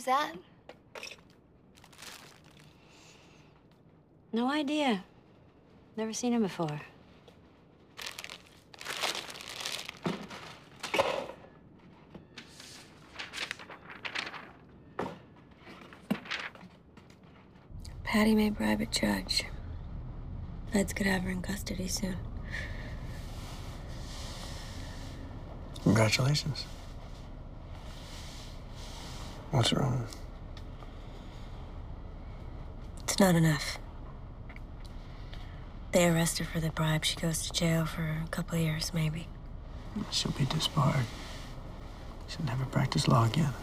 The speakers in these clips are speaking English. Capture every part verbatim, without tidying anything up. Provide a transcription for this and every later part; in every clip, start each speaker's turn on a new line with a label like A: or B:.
A: Who's that?
B: No idea. Never seen him before.
C: Patty may bribe a judge. Feds could have her in custody soon.
D: Congratulations. What's wrong?
C: It's not enough. They arrest her for the bribe. She goes to jail for a couple of years, maybe.
D: She'll be disbarred. She'll never practice law again.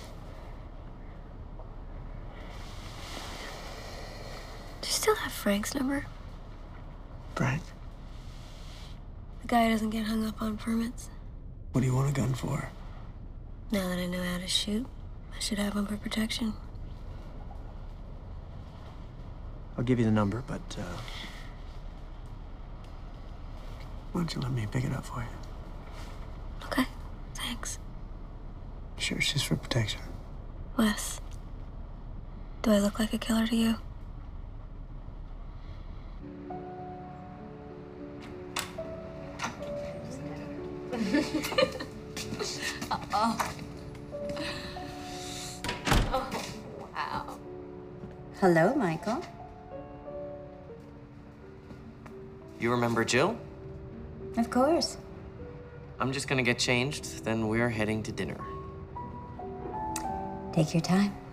C: Do you still have Frank's number?
D: Frank?
C: The guy who doesn't get hung up on permits.
D: What do you want a gun for?
C: Now that I know how to shoot, I should have one for protection.
D: I'll give you the number, but, uh... why don't you let me pick it up for you?
C: Okay, thanks.
D: Sure, it's just for protection.
C: Wes, do I look like a killer to you?
A: Uh-oh. Oh, wow.
B: Hello, Michael.
E: You remember Jill?
B: Of course.
E: I'm just gonna get changed, then we're heading to dinner.
B: Take your time.